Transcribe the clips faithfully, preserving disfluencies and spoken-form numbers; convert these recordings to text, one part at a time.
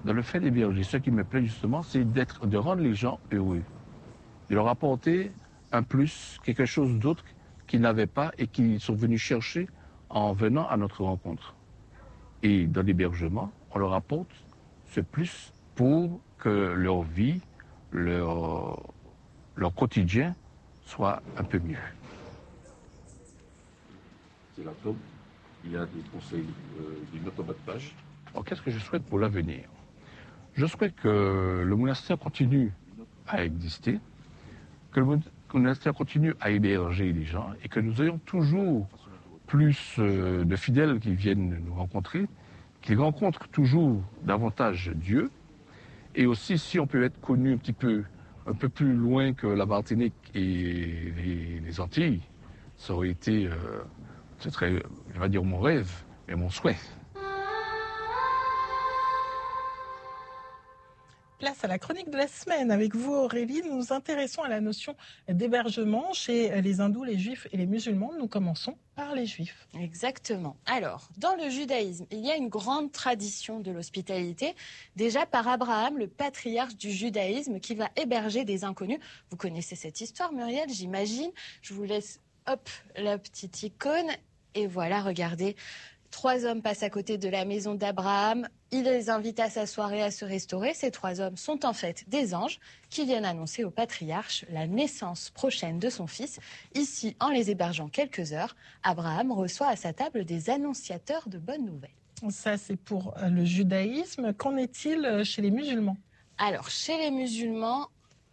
dans le fait d'héberger, ce qui me plaît justement, c'est d'être, de rendre les gens heureux, de leur apporter un plus, quelque chose d'autre qu'ils n'avaient pas et qu'ils sont venus chercher en venant à notre rencontre. Et dans l'hébergement, on leur apporte ce plus pour que leur vie, leur, leur quotidien soit un peu mieux. C'est la tome. Il y a des conseils euh, d'une note en bas de page. Alors, qu'est-ce que je souhaite pour l'avenir? Je souhaite que le monastère continue à exister, que le monastère continue à héberger les gens et que nous ayons toujours plus euh, de fidèles qui viennent nous rencontrer, qui rencontrent toujours davantage Dieu. Et aussi, si on peut être connu un petit peu, un peu plus loin que la Martinique et les, les Antilles, ça aurait été, euh, ce serait, je vais dire mon rêve, mais mon souhait. Place à la chronique de la semaine. Avec vous, Aurélie, nous nous intéressons à la notion d'hébergement chez les hindous, les juifs et les musulmans. Nous commençons par les juifs. Exactement. Alors, dans le judaïsme, il y a une grande tradition de l'hospitalité, déjà par Abraham, le patriarche du judaïsme, qui va héberger des inconnus. Vous connaissez cette histoire, Muriel, j'imagine. Je vous laisse, hop, la petite icône. Et voilà, regardez. Trois hommes passent à côté de la maison d'Abraham. Il les invite à s'asseoir et à se restaurer. Ces trois hommes sont en fait des anges qui viennent annoncer au patriarche la naissance prochaine de son fils. Ici, en les hébergeant quelques heures, Abraham reçoit à sa table des annonciateurs de bonnes nouvelles. Ça, c'est pour le judaïsme. Qu'en est-il chez les musulmans? Alors, chez les musulmans,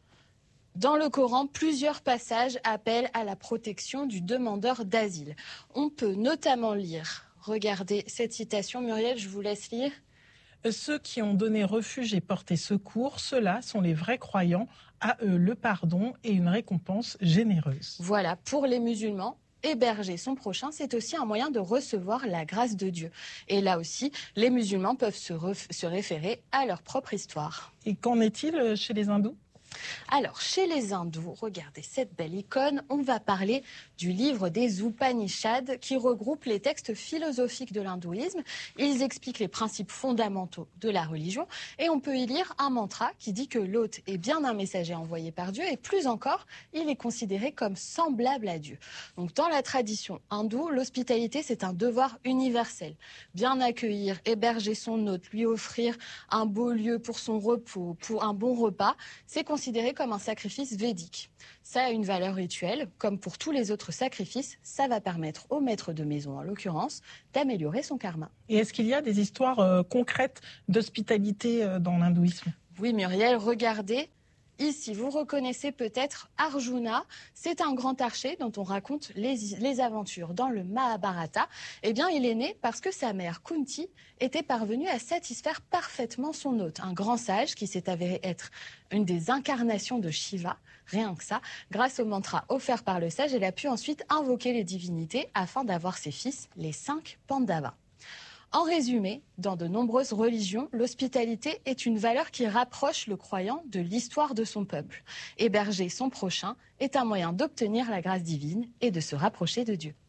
dans le Coran, plusieurs passages appellent à la protection du demandeur d'asile. On peut notamment lire... Regardez cette citation, Muriel, je vous laisse lire. Ceux qui ont donné refuge et porté secours, ceux-là sont les vrais croyants, à eux le pardon et une récompense généreuse. Voilà, pour les musulmans, héberger son prochain, c'est aussi un moyen de recevoir la grâce de Dieu. Et là aussi, les musulmans peuvent se, ref- se référer à leur propre histoire. Et qu'en est-il chez les hindous ? Alors, chez les hindous, regardez cette belle icône, on va parler du livre des Upanishads qui regroupe les textes philosophiques de l'hindouisme. Ils expliquent les principes fondamentaux de la religion et on peut y lire un mantra qui dit que l'hôte est bien un messager envoyé par Dieu et plus encore, il est considéré comme semblable à Dieu. Donc, dans la tradition hindoue, l'hospitalité, c'est un devoir universel. Bien accueillir, héberger son hôte, lui offrir un beau lieu pour son repos, pour un bon repas, c'est considéré comme un sacrifice védique. Ça a une valeur rituelle, comme pour tous les autres sacrifices, ça va permettre au maître de maison, en l'occurrence, d'améliorer son karma. Et est-ce qu'il y a des histoires euh, concrètes d'hospitalité euh, dans l'hindouisme ? Oui, Muriel, regardez. Ici, vous reconnaissez peut-être Arjuna. C'est un grand archer dont on raconte les, les aventures dans le Mahabharata. Eh bien, il est né parce que sa mère, Kunti, était parvenue à satisfaire parfaitement son hôte. Un grand sage qui s'est avéré être une des incarnations de Shiva. Rien que ça. Grâce au mantra offert par le sage, elle a pu ensuite invoquer les divinités afin d'avoir ses fils, les cinq Pandavas. En résumé, dans de nombreuses religions, l'hospitalité est une valeur qui rapproche le croyant de l'histoire de son peuple. Héberger son prochain est un moyen d'obtenir la grâce divine et de se rapprocher de Dieu.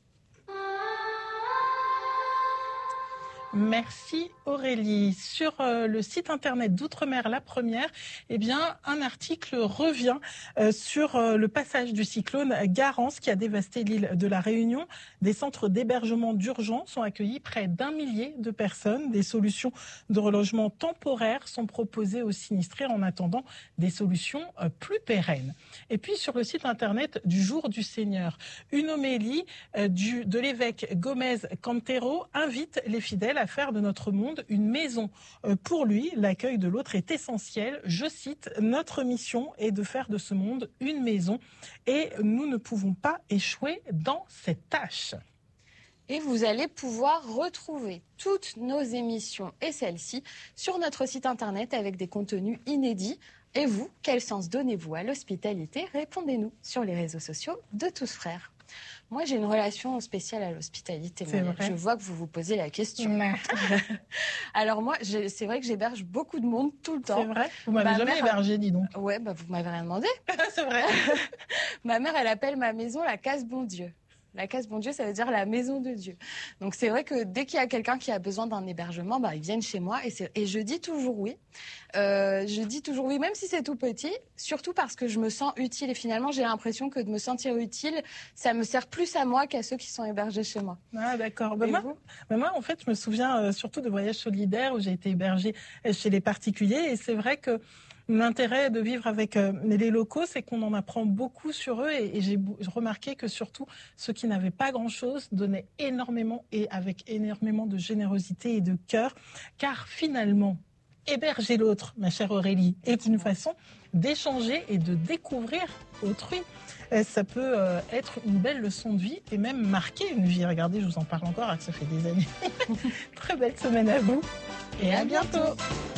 Merci Aurélie. Sur euh, le site internet d'Outre-mer La Première, eh bien, un article revient euh, sur euh, le passage du cyclone Garance qui a dévasté l'île de la Réunion. Des centres d'hébergement d'urgence ont accueilli près d'un millier de personnes. Des solutions de relogement temporaire sont proposées aux sinistrés en attendant des solutions euh, plus pérennes. Et puis sur le site internet du Jour du Seigneur, une homélie euh, du, de l'évêque Gomez Cantero invite les fidèles à faire de notre monde une maison. Pour lui, l'accueil de l'autre est essentiel. Je cite, « Notre mission est de faire de ce monde une maison et nous ne pouvons pas échouer dans cette tâche. » Et vous allez pouvoir retrouver toutes nos émissions et celles-ci sur notre site internet avec des contenus inédits. Et vous, quel sens donnez-vous à l'hospitalité? Répondez-nous sur les réseaux sociaux de Tous Frères. Moi, j'ai une relation spéciale à l'hospitalité. Je vois que vous vous posez la question. Alors moi, c'est vrai que j'héberge beaucoup de monde tout le temps. C'est vrai? Vous m'avez jamais mère... hébergé, dis donc. Ouais, bah vous m'avez rien demandé. C'est vrai. Ma mère, elle appelle ma maison la case bon Dieu. La Case Bon Dieu, ça veut dire la maison de Dieu. Donc c'est vrai que dès qu'il y a quelqu'un qui a besoin d'un hébergement, bah, ils viennent chez moi et, et je dis toujours oui. Euh, je dis toujours oui, même si c'est tout petit, surtout parce que je me sens utile. Et finalement, j'ai l'impression que de me sentir utile, ça me sert plus à moi qu'à ceux qui sont hébergés chez moi. Ah d'accord. Bah, moi, bah, moi, en fait, je me souviens euh, surtout de voyages solidaires où j'ai été hébergée chez les particuliers. Et c'est vrai que l'intérêt de vivre avec euh, les locaux, c'est qu'on en apprend beaucoup sur eux et, et j'ai remarqué que surtout ceux qui n'avaient pas grand-chose donnaient énormément et avec énormément de générosité et de cœur, car finalement, héberger l'autre, ma chère Aurélie, est une façon d'échanger et de découvrir autrui. Ça peut être une belle leçon de vie et même marquer une vie. Regardez, je vous en parle encore, alors que ça fait des années. Très belle semaine à vous et à bientôt.